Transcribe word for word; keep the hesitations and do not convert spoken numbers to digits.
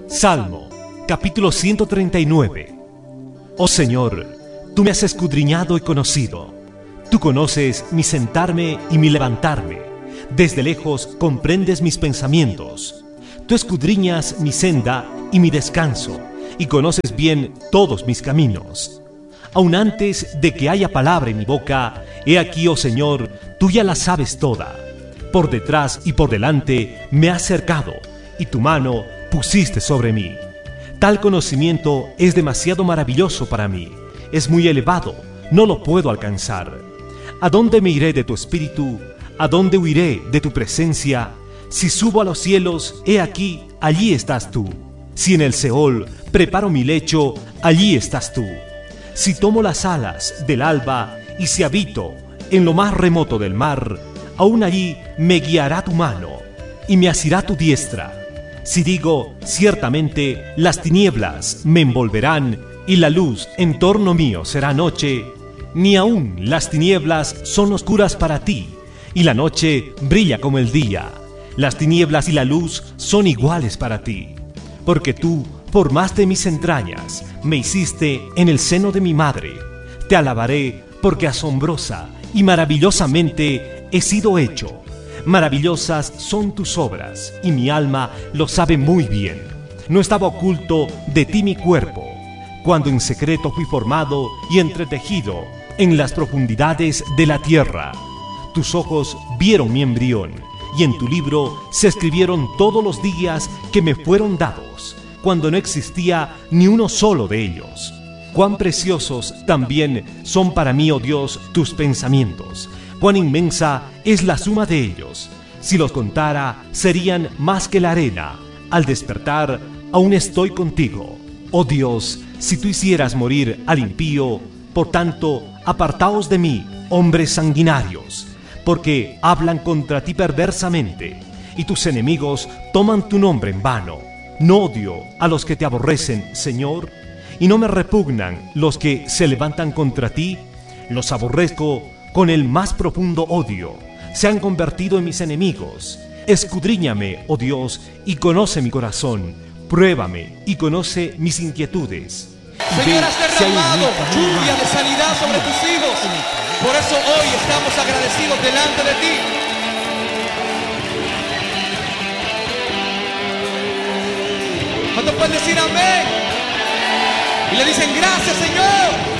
Salmo, capítulo ciento treinta y nueve. Oh Señor, tú me has escudriñado y conocido. Tú conoces mi sentarme y mi levantarme. Desde lejos comprendes mis pensamientos. Tú escudriñas mi senda y mi descanso, y conoces bien todos mis caminos. Aun antes de que haya palabra en mi boca, he aquí, oh Señor, tú ya la sabes toda. Por detrás y por delante me has cercado, y tu mano pusiste sobre mí. Tal conocimiento es demasiado maravilloso para mí, es muy elevado, no lo puedo alcanzar. ¿A dónde me iré de tu espíritu? ¿A dónde huiré de tu presencia? Si subo a los cielos, he aquí, allí estás tú. Si en el Seol preparo mi lecho, allí estás tú. Si tomo las alas del alba y si habito en lo más remoto del mar, aún allí me guiará tu mano y me asirá tu diestra. Si digo, ciertamente las tinieblas me envolverán y la luz en torno mío será noche, ni aun las tinieblas son oscuras para ti, y la noche brilla como el día. Las tinieblas y la luz son iguales para ti, porque tú formaste mis entrañas, me hiciste en el seno de mi madre. Te alabaré porque asombrosa y maravillosamente he sido hecho. Maravillosas son tus obras, y mi alma lo sabe muy bien. No estaba oculto de ti mi cuerpo, cuando en secreto fui formado y entretejido en las profundidades de la tierra. Tus ojos vieron mi embrión, y en tu libro se escribieron todos los días que me fueron dados, cuando no existía ni uno solo de ellos. Cuán preciosos también son para mí, oh Dios, tus pensamientos. Cuán inmensa es la suma de ellos. Si los contara, serían más que la arena. Al despertar, aún estoy contigo. Oh Dios, si tú hicieras morir al impío, por tanto, apartaos de mí, hombres sanguinarios, porque hablan contra ti perversamente, y tus enemigos toman tu nombre en vano. No odio a los que te aborrecen, Señor, y no me repugnan los que se levantan contra ti. Los aborrezco con el más profundo odio. Se han convertido en mis enemigos. Escudriñame, oh Dios, y conoce mi corazón. Pruébame y conoce mis inquietudes. Señor, has derramado lluvia de sanidad sobre tus hijos. Por eso hoy estamos agradecidos delante de ti. ¿Cuántos pueden decir amén? Y le dicen gracias, Señor.